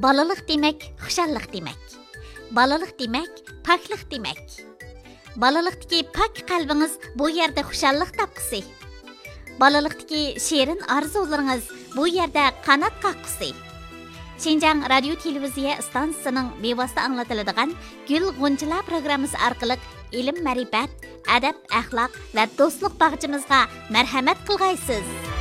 Balaliq demək xuşalliq demək. Balaliq demək poklik demək. Balaliqdagi pok qalbingiz bu yerda xuşalliq topqisi. Balaliqdagi shirin orzularingiz bu yerda qanot qoqqisi. Şinjan radio televiziya stansiyasining bevosita anglatiladigan Gul G'unchalar programmasi orqali ilm, ma'rifat, adab, axloq va do'stlik bag'chimizga marhamat qilg'aysiz.